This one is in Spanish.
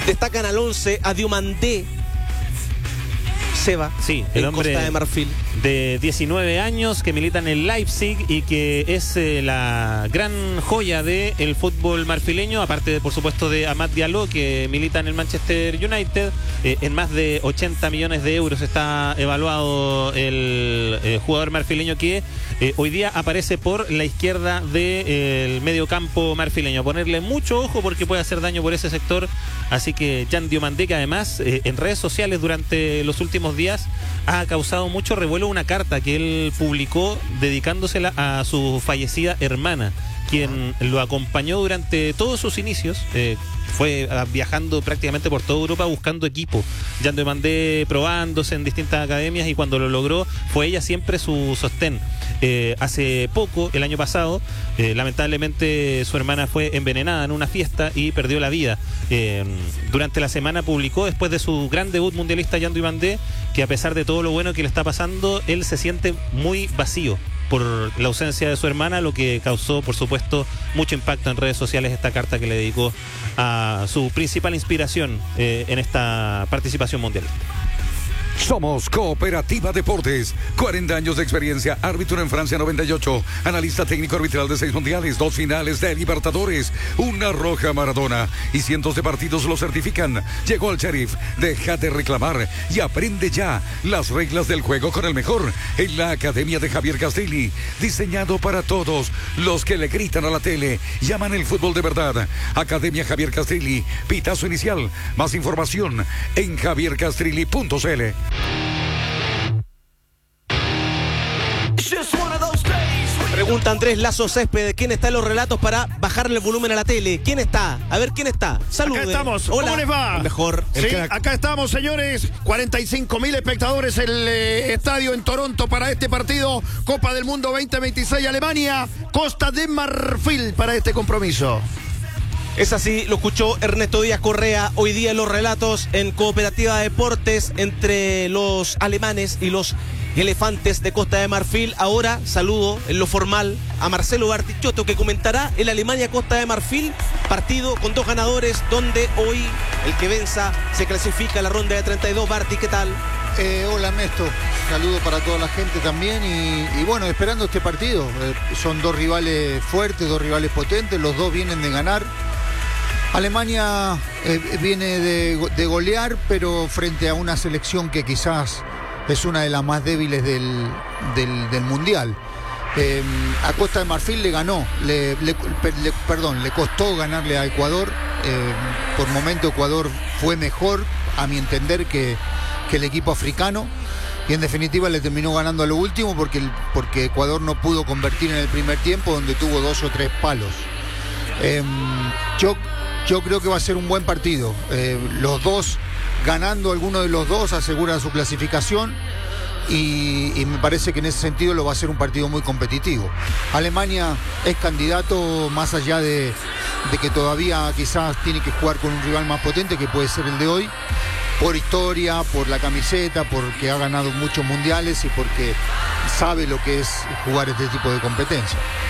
Destacan al 11 a Diomandé Seba, sí, el hombre Costa de Marfil, de 19 años que milita en el Leipzig y que es la gran joya del fútbol marfileño, aparte de, por supuesto, de Amad Diallo, que milita en el Manchester United. En más de 80 millones de euros está evaluado el jugador marfileño, que hoy día aparece por la izquierda del mediocampo marfileño. Ponerle mucho ojo porque puede hacer daño por ese sector. Así que Jan Diomandé, que además en redes sociales durante los últimos días ha causado mucho revuelo una carta que él publicó dedicándosela a su fallecida hermana, quien lo acompañó durante todos sus inicios. Fue viajando prácticamente por toda Europa buscando equipo. Jan Diomandé probándose en distintas academias, y cuando lo logró fue ella siempre su sostén. Hace poco, el año pasado, lamentablemente su hermana fue envenenada en una fiesta y perdió la vida. Durante la semana publicó, después de su gran debut mundialista, Jan Diomandé, que a pesar de todo lo bueno que le está pasando, él se siente muy vacío por la ausencia de su hermana, lo que causó, por supuesto, mucho impacto en redes sociales esta carta que le dedicó a su principal inspiración en esta participación mundial. Somos Cooperativa Deportes, 40 años de experiencia, árbitro en Francia 98, analista técnico arbitral de 6 mundiales, 2 finales de Libertadores, una roja Maradona y cientos de partidos lo certifican. Llegó el Sheriff, deja de reclamar y aprende ya las reglas del juego con el mejor en la Academia de Javier Castrilli, diseñado para todos los que le gritan a la tele, llaman el fútbol de verdad. Academia Javier Castrilli, pitazo inicial, más información en javiercastrilli.cl. Pregunta Andrés Lazo Césped, ¿quién está en los relatos para bajarle el volumen a la tele? ¿Quién está? A ver, ¿quién está? Saludos. Acá estamos. Hola. ¿Cómo les va? El mejor. Sí, acá estamos, señores. 45.000 espectadores en el estadio en Toronto para este partido. Copa del Mundo 2026, Alemania, Costa de Marfil para este compromiso. Es así, lo escuchó Ernesto Díaz Correa hoy día en los relatos en Cooperativa Deportes entre los alemanes y los elefantes de Costa de Marfil. Ahora saludo en lo formal a Marcelo Bartichotto, que comentará el Alemania-Costa de Marfil, partido con 2 ganadores, donde hoy el que venza se clasifica a la ronda de 32. Barti, ¿qué tal? Hola Ernesto, saludo para toda la gente también y bueno, esperando este partido. Son 2 rivales fuertes, 2 rivales potentes, los 2 vienen de ganar. Alemania viene de golear, pero frente a una selección que quizás es una de las más débiles del Mundial. A Costa de Marfil le ganó, le costó ganarle a Ecuador. Por momento Ecuador fue mejor, a mi entender, que el equipo africano. Y en definitiva le terminó ganando a lo último porque Ecuador no pudo convertir en el primer tiempo, donde tuvo 2 o 3 palos. Yo creo que va a ser un buen partido. Los dos, ganando alguno de los dos, aseguran su clasificación. Y me parece que en ese sentido lo va a ser un partido muy competitivo. Alemania es candidato, más allá de que todavía quizás tiene que jugar con un rival más potente, que puede ser el de hoy, por historia, por la camiseta, porque ha ganado muchos mundiales y porque sabe lo que es jugar este tipo de competencia.